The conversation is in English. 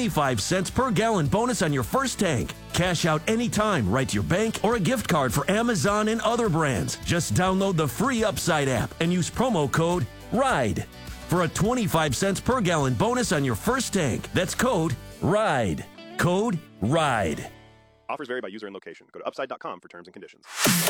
25 cents per gallon bonus on your first tank. Cash out anytime right to your bank or a gift card for Amazon and other brands. Just download the free Upside app and use promo code RIDE for a 25 cents per gallon bonus on your first tank. That's code RIDE. Code RIDE. Offers vary by user and location. Go to upside.com for terms and conditions.